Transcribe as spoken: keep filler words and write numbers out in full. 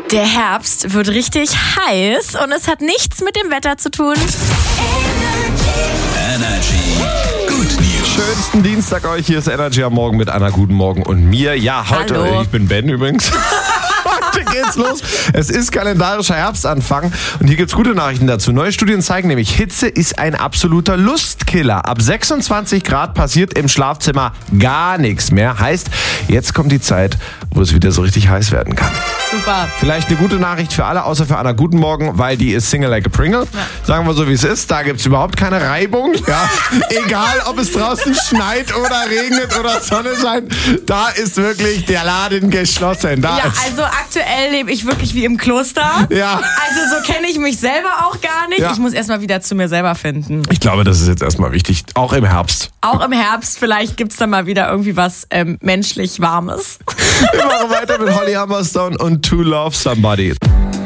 Der Herbst wird richtig heiß und es hat nichts mit dem Wetter zu tun. Energy. Good News. Schönsten Dienstag euch. Hier ist Energy am Morgen mit Anna Guten Morgen und mir. Ja, heute, Hallo. Ich bin Ben übrigens. Heute geht's los. Es ist kalendarischer Herbstanfang und hier gibt's gute Nachrichten dazu. Neue Studien zeigen nämlich, Hitze ist ein absoluter Lustkiller. Ab sechsundzwanzig Grad passiert im Schlafzimmer gar nichts mehr. Heißt, jetzt kommt die Zeit, wo es wieder so richtig heiß werden kann. Super. Vielleicht eine gute Nachricht für alle, außer für Anna Guten Morgen, weil die ist Single like a Pringle. Ja. Sagen wir so, wie es ist. Da gibt's überhaupt keine Reibung. Ja. Egal, ob es draußen schneit oder regnet oder Sonne scheint. Da ist wirklich der Laden geschlossen. Da Ja, ist also aktuell lebe ich wirklich wie im Kloster. Ja. Also so kenne ich mich selber auch gar nicht. Ja. Ich muss erstmal wieder zu mir selber finden. Ich glaube, das ist jetzt erstmal wichtig. Auch im Herbst. Auch im Herbst, vielleicht gibt's dann mal wieder irgendwie was ähm, menschlich Warmes. Wir machen weiter mit Holly Humberstone und To Love Somebody.